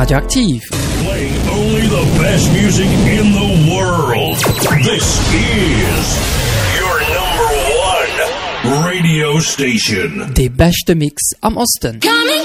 Radioaktiv. Playing only the best music in the world. This is your number one radio station. De beste Mix am Osten. Coming